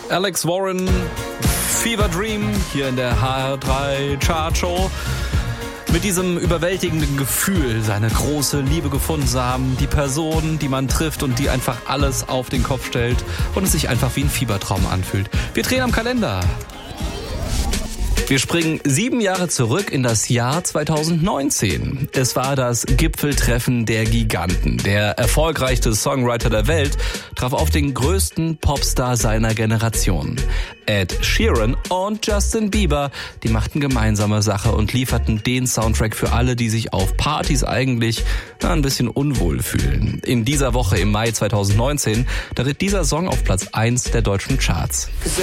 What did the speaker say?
Alex Warren, Fever Dream, hier in der HR3 Chartshow. Mit diesem überwältigenden Gefühl, seine große Liebe gefunden zu haben, die Person, die man trifft und die einfach alles auf den Kopf stellt und es sich einfach wie ein Fiebertraum anfühlt. Wir drehen am Kalender. Wir springen 7 Jahre zurück in das Jahr 2019. Es war das Gipfeltreffen der Giganten. Der erfolgreichste Songwriter der Welt traf auf den größten Popstar seiner Generation. Ed Sheeran und Justin Bieber, die machten gemeinsame Sache und lieferten den Soundtrack für alle, die sich auf Partys eigentlich ein bisschen unwohl fühlen. In dieser Woche im Mai 2019, da ritt dieser Song auf Platz 1 der deutschen Charts.